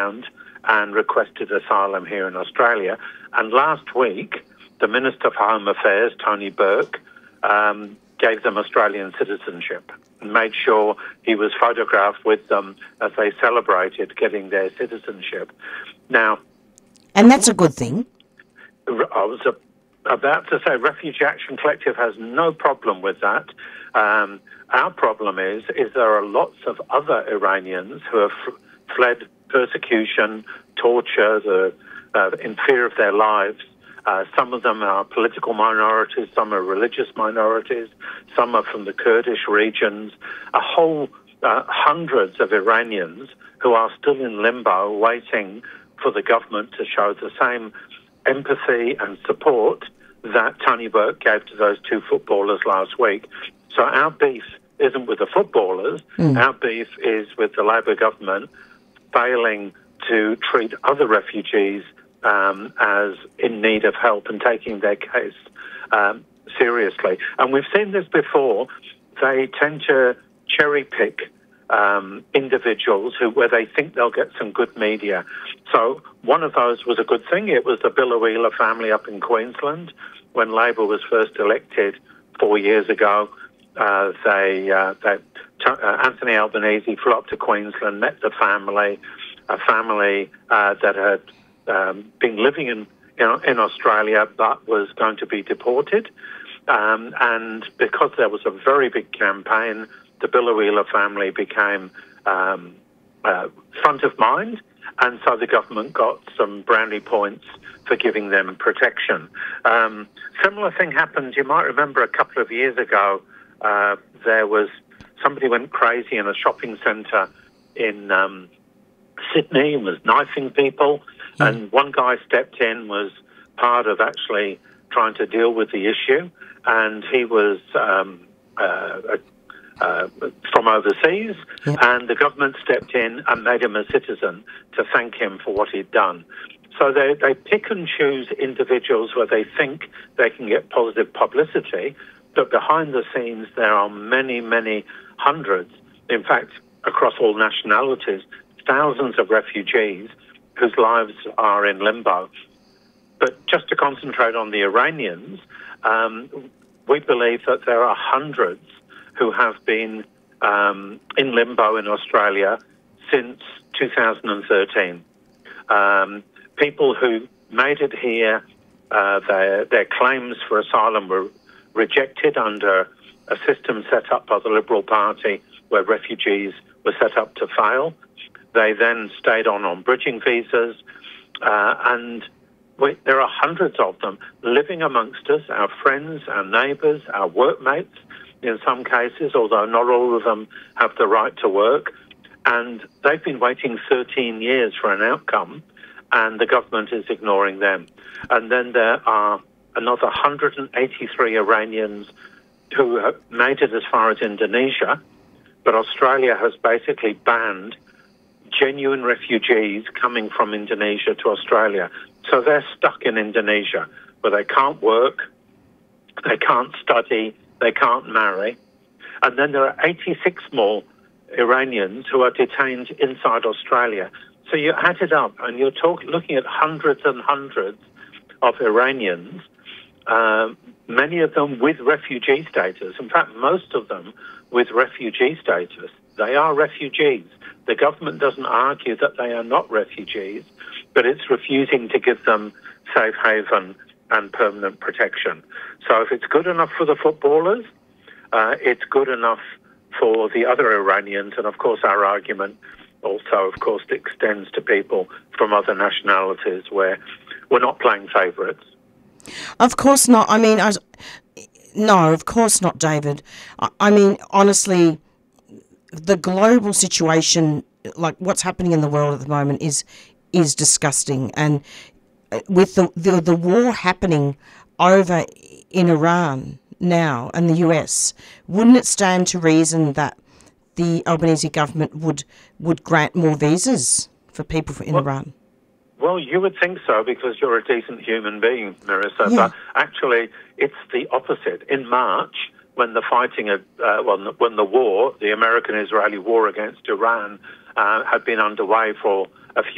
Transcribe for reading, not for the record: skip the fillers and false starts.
around and requested asylum here in Australia. And last week, the Minister for Home Affairs, Tony Burke, gave them Australian citizenship and made sure he was photographed with them as they celebrated getting their citizenship. Now, and that's a good thing. I was about to say Refugee Action Collective has no problem with that. Our problem is there are lots of other Iranians who have fled persecution, torture, in fear of their lives. Some of them are political minorities, some are religious minorities, some are from the Kurdish regions. A whole hundreds of Iranians who are still in limbo waiting for the government to show the same empathy and support that Tony Burke gave to those two footballers last week. So our beef isn't with the footballers, our beef is with the Labor government failing to treat other refugees as in need of help and taking their case seriously. And we've seen this before. They tend to cherry-pick individuals where they think they'll get some good media. So one of those was a good thing. It was the Biloela family up in Queensland. When Labor was first elected 4 years ago, Anthony Albanese flew up to Queensland, met the family, a family that had been living in Australia but was going to be deported. And because there was a very big campaign, the Biloela family became front of mind, and so the government got some brownie points for giving them protection. Similar thing happened, you might remember a couple of years ago, there was somebody went crazy in a shopping centre in Sydney and was knifing people, and one guy stepped in, was part of actually trying to deal with the issue, and he was from overseas, and the government stepped in and made him a citizen to thank him for what he'd done. So they pick and choose individuals where they think they can get positive publicity, but behind the scenes there are many, many hundreds, in fact, across all nationalities, thousands of refugees whose lives are in limbo. But just to concentrate on the Iranians, we believe that there are hundreds who have been in limbo in Australia since 2013. People who made it here, their claims for asylum were rejected under a system set up by the Liberal Party where refugees were set up to fail. They then stayed on bridging visas, and there are hundreds of them living amongst us, our friends, our neighbours, our workmates in some cases, although not all of them have the right to work. And they've been waiting 13 years for an outcome, and the government is ignoring them. And then there are another 183 Iranians who have made it as far as Indonesia, but Australia has basically banned genuine refugees coming from Indonesia to Australia. So they're stuck in Indonesia, where they can't work, they can't study, they can't marry. And then there are 86 more Iranians who are detained inside Australia. So you add it up, and you're looking at hundreds and hundreds of Iranians, many of them with refugee status. In fact, most of them with refugee status. They are refugees. The government doesn't argue that they are not refugees, but it's refusing to give them safe haven and permanent protection. So if it's good enough for the footballers, it's good enough for the other Iranians. And of course, our argument also, of course, extends to people from other nationalities where we're not playing favourites. Of course not. I mean, no, of course not, David. I mean, honestly, the global situation, like what's happening in the world at the moment, is disgusting. And with the war happening over in Iran now and the US, wouldn't it stand to reason that the Albanese government would grant more visas for people in Iran? Well, you would think so because you're a decent human being, Marissa, but actually it's the opposite. In March, when the fighting, when the war, the American-Israeli war against Iran had been underway for